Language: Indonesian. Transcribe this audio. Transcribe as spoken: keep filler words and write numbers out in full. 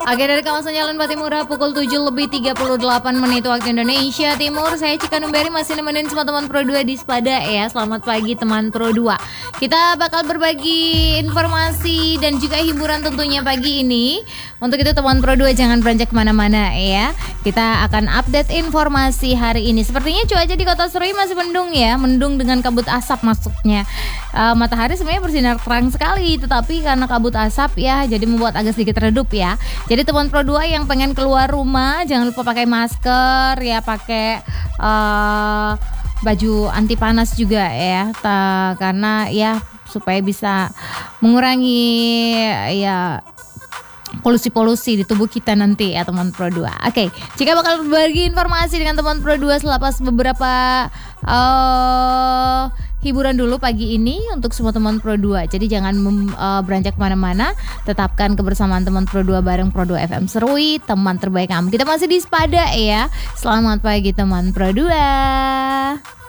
Oke, dari kawasan Jalan Patimura pukul tujuh lebih tiga puluh delapan menit waktu Indonesia Timur. Saya Cika Numberi masih nemenin semua teman Pro dua di Spada ya. Selamat pagi teman Pro dua. Kita bakal berbagi informasi dan juga hiburan tentunya pagi ini. Untuk itu teman Pro dua jangan beranjak kemana-mana ya. Kita akan update informasi hari ini. Sepertinya cuaca di Kota Serui masih mendung ya. Mendung dengan kabut asap masuknya. uh, Matahari sebenarnya bersinar terang sekali, tetapi karena kabut asap ya jadi membuat agak sedikit redup ya. Jadi teman Pro dua yang pengen keluar rumah jangan lupa pakai masker ya, pakai uh, baju anti panas juga ya, ta, karena ya supaya bisa mengurangi ya polusi-polusi di tubuh kita nanti ya teman Pro dua. Oke, jika bakal berbagi informasi dengan teman Pro dua selepas beberapa uh, hiburan dulu pagi ini untuk semua teman Pro dua. Jadi jangan mem, uh, beranjak kemana-mana. Tetapkan kebersamaan teman Pro dua bareng Pro dua F M Serui, teman terbaik kamu. Kita masih di Spada ya. Selamat pagi teman Pro dua.